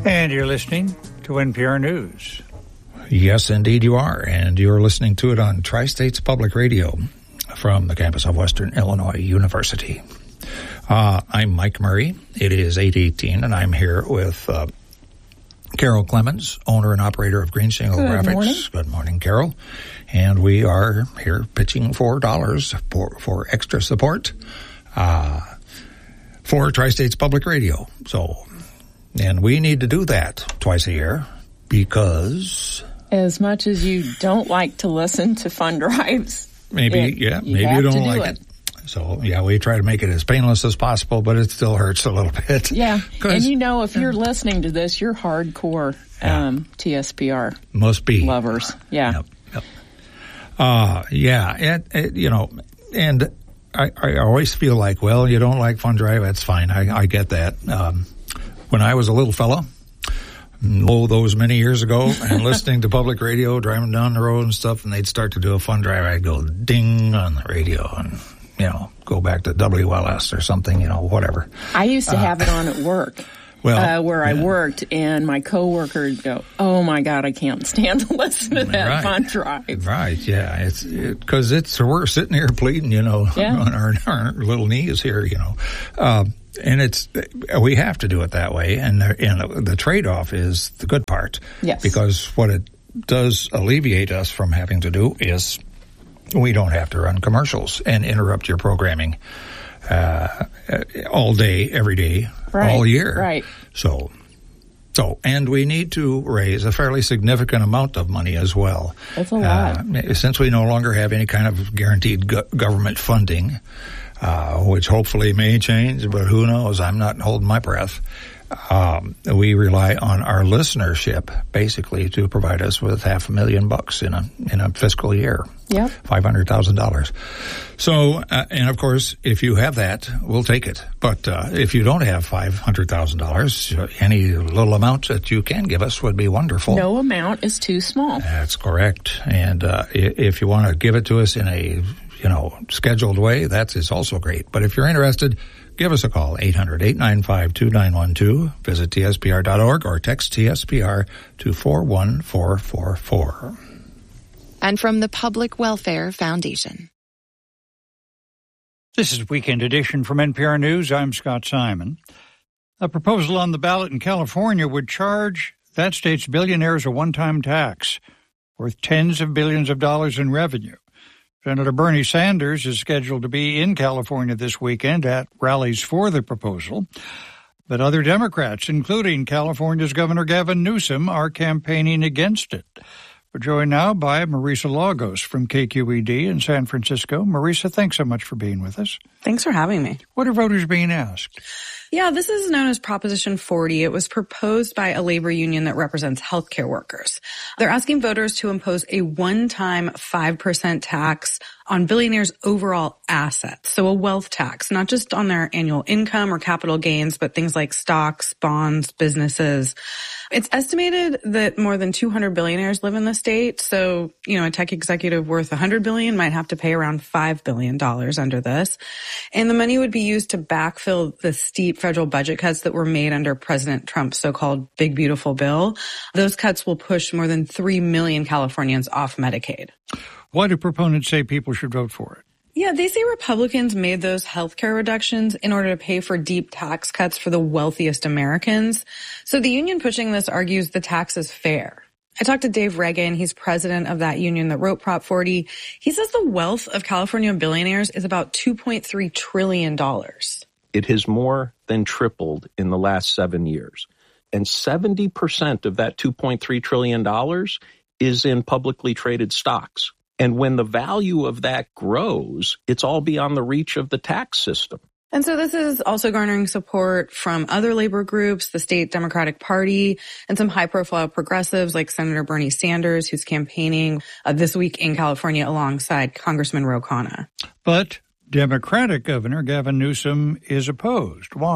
And you're listening to NPR News. Yes, indeed you are. And you're listening to it on Tri-States Public Radio from the campus of Western Illinois University. I'm Mike Murray. It is 8:18, and I'm here with Carol Clemens, owner and operator of Green Shingle Graphics. Morning. Good morning, Carol. And we are here pitching $4 for extra support for Tri-States Public Radio. And we need to do that twice a year because... As much as you don't like to listen to fund drives. Maybe you don't like it. So, we try to make it as painless as possible, but it still hurts a little bit. Yeah, and if you're listening to this, you're hardcore TSPR must be lovers. Yeah. Yep. And I always feel like, well, you don't like fund drive, that's fine. I get that. When I was a little fella, those many years ago, and listening to public radio, driving down the road and stuff, and they'd start to do a fund drive, I'd go ding on the radio and, go back to WLS or something, whatever. I used to have it on at work. Where I worked, and my coworker would go, "Oh my God, I can't stand to listen to that fund drive." Right? Yeah, it's because we're sitting here pleading, on our little knees here, and we have to do it that way, and the trade-off is the good part. Yes, because what it does alleviate us from having to do is we don't have to run commercials and interrupt your programming all day, every day. Right, all year. Right. So, and we need to raise a fairly significant amount of money as well. That's a lot. Since we no longer have any kind of guaranteed government funding, which hopefully may change, but who knows? I'm not holding my breath. We rely on our listenership basically to provide us with $500,000 in a fiscal year. Yep. $500,000. So, and of course, if you have that, we'll take it. But if you don't have $500,000, any little amount that you can give us would be wonderful. No amount is too small. That's correct. And if you want to give it to us in a scheduled way, that is also great. But if you're interested, give us a call, 800-895-2912. Visit tspr.org or text TSPR to 41444. And from the Public Welfare Foundation. This is Weekend Edition from NPR News. I'm Scott Simon. A proposal on the ballot in California would charge that state's billionaires a one-time tax worth tens of billions of dollars in revenue. Senator Bernie Sanders is scheduled to be in California this weekend at rallies for the proposal. But other Democrats, including California's Governor Gavin Newsom, are campaigning against it. We're joined now by Marisa Lagos from KQED in San Francisco. Marisa, thanks so much for being with us. Thanks for having me. What are voters being asked? Yeah, this is known as Proposition 40. It was proposed by a labor union that represents healthcare workers. They're asking voters to impose a one-time 5% tax on billionaires' overall assets. So a wealth tax, not just on their annual income or capital gains, but things like stocks, bonds, businesses. It's estimated that more than 200 billionaires live in the state. So, a tech executive worth $100 billion might have to pay around $5 billion under this. And the money would be used to backfill the steep federal budget cuts that were made under President Trump's so-called Big Beautiful Bill. Those cuts will push more than 3 million Californians off Medicaid. Why do proponents say people should vote for it? Yeah, they say Republicans made those healthcare reductions in order to pay for deep tax cuts for the wealthiest Americans. So the union pushing this argues the tax is fair. I talked to Dave Reagan. He's president of that union that wrote Prop 40. He says the wealth of California billionaires is about $2.3 trillion. It has more than tripled in the last 7 years. And 70% of that $2.3 trillion is in publicly traded stocks. And when the value of that grows, it's all beyond the reach of the tax system. And so this is also garnering support from other labor groups, the state Democratic Party, and some high-profile progressives like Senator Bernie Sanders, who's campaigning this week in California alongside Congressman Ro Khanna. But Democratic Governor Gavin Newsom is opposed. Why?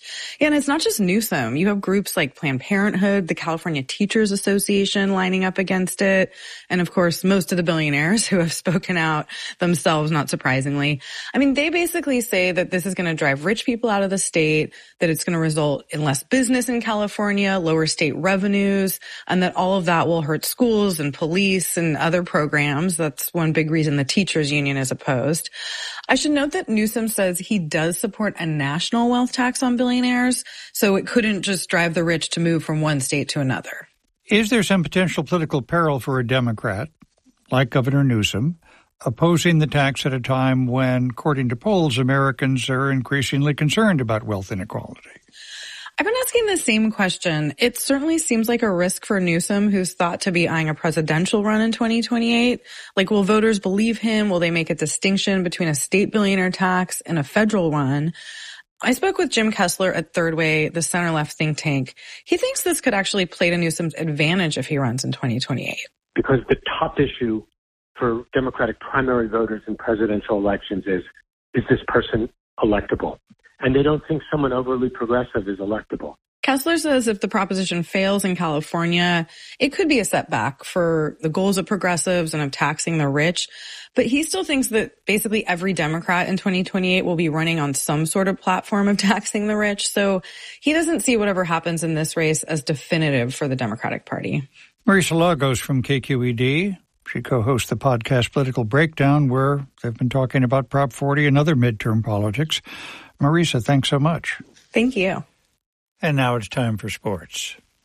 Yeah, and it's not just Newsom. You have groups like Planned Parenthood, the California Teachers Association lining up against it, and of course, most of the billionaires who have spoken out themselves, not surprisingly. I mean, they basically say that this is going to drive rich people out of the state, that it's going to result in less business in California, lower state revenues, and that all of that will hurt schools and police and other programs. That's one big reason the teachers union is opposed. I should note that Newsom says he does support a national wealth tax on billionaires, so it couldn't just drive the rich to move from one state to another. Is there some potential political peril for a Democrat, like Governor Newsom, opposing the tax at a time when, according to polls, Americans are increasingly concerned about wealth inequality? I've been asking the same question. It certainly seems like a risk for Newsom, who's thought to be eyeing a presidential run in 2028. Like, will voters believe him? Will they make a distinction between a state billionaire tax and a federal one? I spoke with Jim Kessler at Third Way, the center-left think tank. He thinks this could actually play to Newsom's advantage if he runs in 2028. Because the top issue for Democratic primary voters in presidential elections is this person electable? And they don't think someone overly progressive is electable. Kessler says if the proposition fails in California, it could be a setback for the goals of progressives and of taxing the rich. But he still thinks that basically every Democrat in 2028 will be running on some sort of platform of taxing the rich. So he doesn't see whatever happens in this race as definitive for the Democratic Party. Marisa Lagos from KQED. She co-hosts the podcast Political Breakdown, where they've been talking about Prop 40 and other midterm politics. Marisa, thanks so much. Thank you. And now it's time for sports.